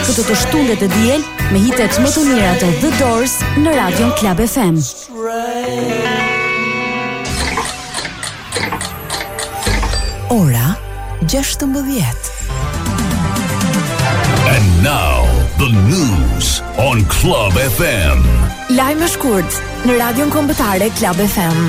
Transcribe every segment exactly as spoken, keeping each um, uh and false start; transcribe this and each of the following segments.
Këtë të shtundet e diel me hitet më të mira të The Doors në Radion Club F M. Ora gjashtëmbëdhjetë. And now the news on Club F M. Lajme shkurt në Radion Kombëtare Club F M.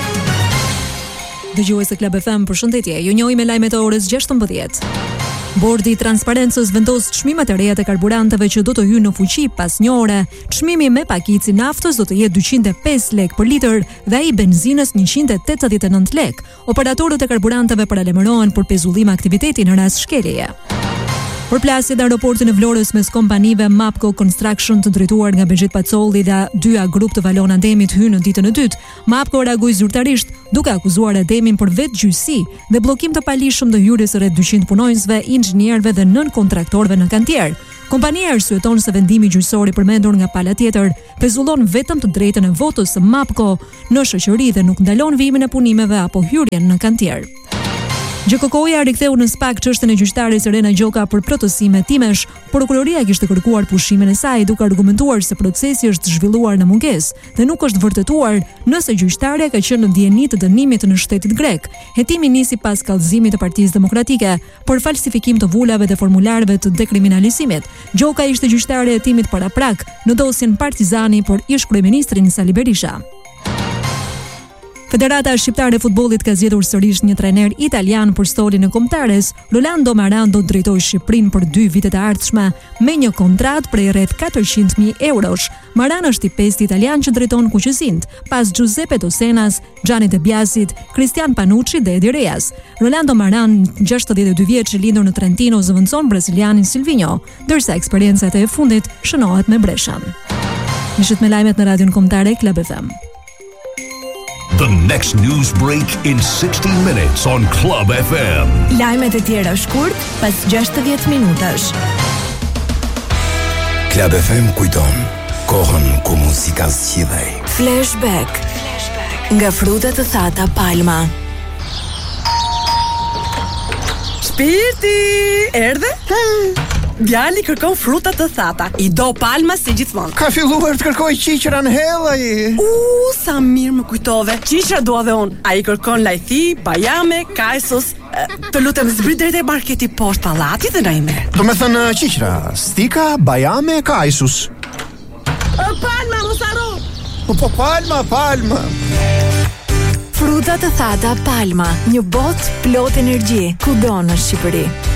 Dëgjues të Club F M, përshëndetje. Ju njohim me lajmet e orës gjashtëmbëdhjetë. Bordi i Transparencës vendos çmimet e reja të karburanteve që do të hyjnë në fuqi pas një ore. Çmimi me pakicë naftës do të jetë dyqind e pesë lekë për litër dhe ai benzinës njëqind e tetëdhjetë e nëntë lekë. Operatorët e karburanteve paralajmërohen për pezullim aktiviteti në rast shkeljeje. Përplasjet në aeroportin e Vlorës mes kompanive Mapco Construction të drejtuar nga Bexhet Pacolli dhe dyja grup të Valon Ademit hynë në ditën e dytë. Mapco reagoi zyrtarisht duke akuzuar Ademin për vetgjyqësi dhe bllokim të palishëm të hyrjes së rreth dyqind punonjësve, inxhinierëve dhe nën kontraktorëve në kantier. Kompania arsyeton se vendimi gjyqësor i përmendur nga pala tjetër pezullon vetëm të drejtën e votës së Mapco në shoqëri dhe nuk ndalon vijimin e punimeve apo hyrjen në kantier. Gjokokoja riktheu në spak çështën e gjyqtares Irena Gjoka për protestime timesh. Prokuroria kishte kërkuar pushimin e saj duke argumentuar se procesi është zhvilluar në mungesë dhe nuk është vërtetuar nëse gjyqtarja ka qenë në ndjeni të dënimit në shtetin grek. Hetimi nisi pas kallëzimit të Partisë Demokratike për falsifikim të vulave dhe formularëve të dekriminalizimit. Gjoka ishte gjyqtare e hetimit paraprak në dosjen Partizani për ish-kryeministrin Sali Berisha. Federata Shqiptare e Futbollit ka zgjedhur sërish një trajner italian për stolin e kombëtares. Rolando Maran do të drejtojë Shqipërinë për dy vitet e ardhshme me një kontratë prej rreth katërqind mijë eurosh. Maran është i pestë italian që drejton Kuqësinë, pas Giuseppe Dosenas, Gianni De Biasit, Cristian Panucci dhe Edi Reas. Rolando Maran, gjashtëdhjetë e dy vjeç, i lindur në Trentino, zëvendëson brazilianin Silvinho, ndërsa eksperjencat e fundit shënohet me Breshan. Ishit me lajmet në Radion Kombëtare Club F M. The next news break in sixty minutes on Club F M. Lajmet e tjera shkurt pas gjashtëdhjetë minutash. Club F M kujton kohën ku muzika zgjidhej. Flashback. Nga frutat të thata Palma. Shpirti, erdhe? Djali kërkon fruta të thata. I do Palma si gjithmonë. Ka filluar të kërkoj qiqra në hellaj. U, sa mirë më kujtove. Qiqra dua dhe unë. Ai kërkon lajthi, bajame, kajsos. Të lutem zbrit drejt e marketi poshtë pallatit dhe na i merr. Do me thënë qiqra, stika, bajame, kajsus. O, Palma, mos harro. Po po Palma, Palma. Fruta të thata Palma, një botë plot energji, kudo në Shqipëri.